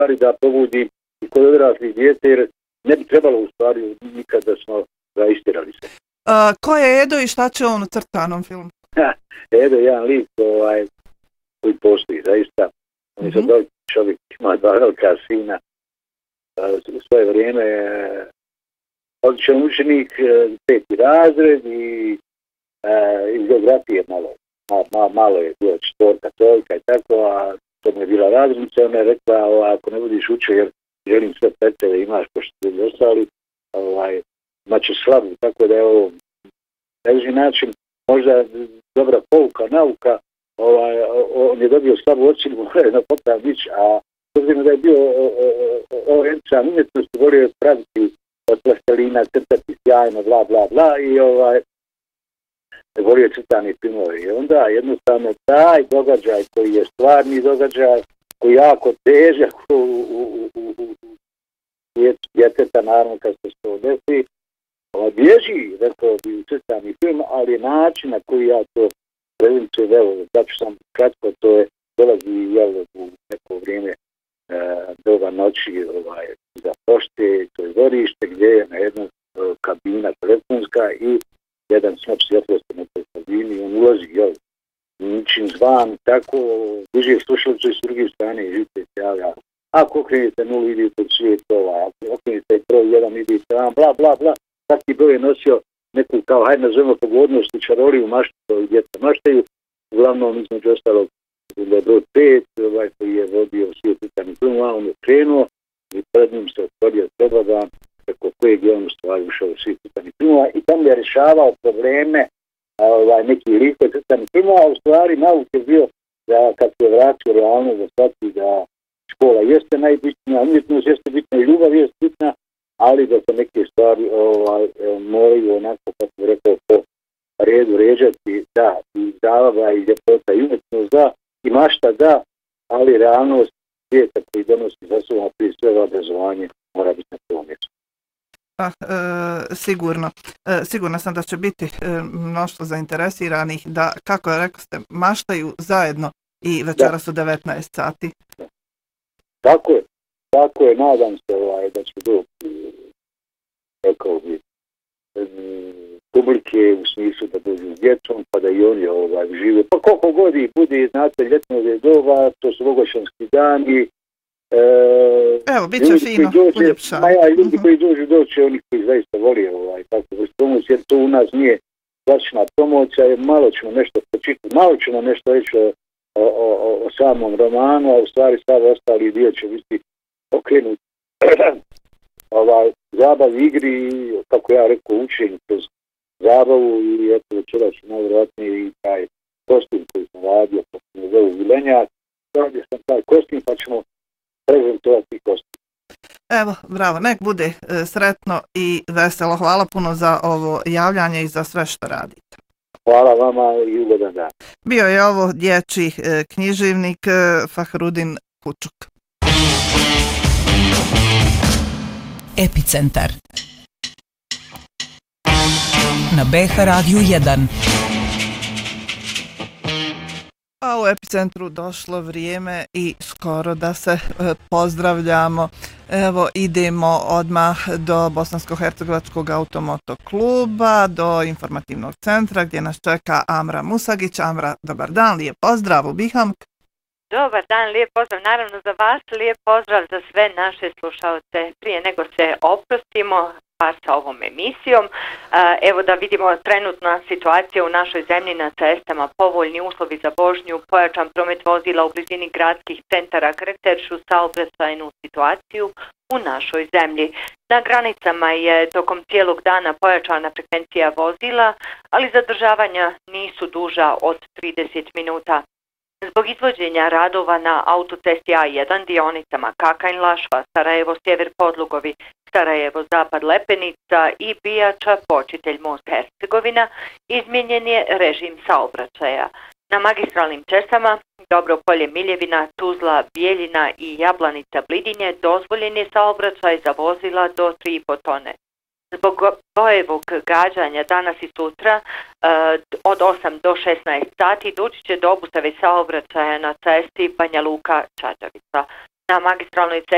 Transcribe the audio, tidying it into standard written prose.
stvari da pobudi i kod odraslih djece, jer ne bi trebalo u stvari nikad da smo ga istirali se. Ko je Edo i šta će on u crtanom filmu? Edo je jedan lik koji postoji, zaista. On je sad čovjek, ima 2 velika sina. U svoje vrijeme odličan učenik, 5. razred i iz geografije malo je bilo 4. trojka i tako, a to mu je bila razrednica, ona je rekla, ako ne budiš učio, jer želim sve pred tebe imaš, pošto ljudi ostali, imaće slabu, tako da je ovo na jedan način možda dobra pouka, nauka, on je dobio slabu ocjenu na popravnić, a obzirom da je bio orijentan umjetnosti, volio je praviti od plastelina, crtati sjajno, bla, bla, bla, i volio je crtani filmove. I onda jednostavno taj događaj koji je stvarni događaj, koji je jako težak u svijetu djeteta, naravno kad se to desi, bježi, rekao bi, u crtani film, ali način na koji ja to prezentujem, evo, da ću sam kratko, to je, dolazi u neko vrijeme doba noći za pošte, to je dvorište gdje je na jednom kabina telefonska i jedan snop svjetlosti na toj kabini, on ulazi, ničim zvan, tako, diže slušalicu i s druge strane i žite se javlja. Ako okrenete 0, idete u svijet, ako okrenete broj 1, idete vam, bla, bla, bla. Taki broj je nosio neku, kao, hajde nazovemo pogodnost, u čaroliju maštu, koju djeca maštaju. Uglavnom, između ostalog, je broj 5, koji je vodio u svijet crtanih filmova, on je krenuo i pred njim se otvorio prebadan, preko kojeg je on u stvari ušao u svijet crtanih filmova i tam je rješavao probleme neki likove crtanih filmova, a u stvari nauk je bio da kad se vratio realno da shvati da škola jeste najbitnija, umjetnost jeste bitna i ljubav jeste bitna, ali da se neke stvari moraju onako, kako bi rekao, po redu ređati, da, i zabava i ljepota i umjetnost, da, i mašta, da, ali realnost svijeta koji donosi za sobom prije svega obrazovanje mora biti na prvom mjestu. Sigurno sam da će biti mnoštvo zainteresiranih da, kako je rekao ste, maštaju zajedno i večeras u 19 sati. Tako je, nadam se da će doći, rekao bi, publike u smislu da dođu s djecom, pa da i oni žive. Pa koliko god ih bude, znate, ljetnog doba, to su Vogošanski dani. Evo, bit će fino, uljepšano. Ljudi koji doći, oni koji zaista voli tako vrstu promocije, jer to u nas nije klasična promocija, malo ćemo nešto počitati, malo ćemo nešto reći o samom romanu, a u stvari sav ostali dio će biti okrenut zabavi, igri, kako ja rekao, učenju kroz zabavu i eto večera ću najvjerojatnije i taj kostim koji sam radio, pa sam zovu Vilenjak, radio sam taj kostim pa ćemo prezentovati kostim. Evo, bravo, nek bude sretno i veselo. Hvala puno za ovo javljanje i za sve što radite. Hvala vama i ugodan dan. Bio je ovo dječji književnik Fahrudin Kučuk. Epicentar na BH Radiju 1. A u Epicentru došlo vrijeme i skoro da se pozdravljamo. Evo, idemo odmah do Bosansko-hercegovačkog automoto kluba, do informativnog centra gdje nas čeka Amra Musagić. Amra, dobar dan, lijep pozdrav u Bihamk. Dobar dan, lijep pozdrav naravno za vas, lijep pozdrav za sve naše slušalce. Prije nego se oprostimo sa ovom emisijom, evo da vidimo trenutna situacija u našoj zemlji na cestama, povoljni uslovi za vožnju, pojačan promet vozila u blizini gradskih centara karakterišu saobraćajnu situaciju u našoj zemlji. Na granicama je tokom cijelog dana pojačana frekvencija vozila, ali zadržavanja nisu duža od 30 minuta. Zbog izvođenja radova na autocesti A1 dionicama Kakanj-Lašva, Sarajevo-Sjever Podlugovi, Sarajevo-Zapad Lepenica i Bijača Počitelj Most Hercegovina izmijenjen je režim saobraćaja. Na magistralnim cestama Dobropolje Miljevina, Tuzla, Bijeljina i Jablanica Blidinje dozvoljen je saobraćaj za vozila do 3,5 tone. Zbog bojevog gađanja danas i sutra od 8 do 16 sati doći će do obustave saobraćaja na cesti Banja Luka-Čačavica. Na magistralnoj cesti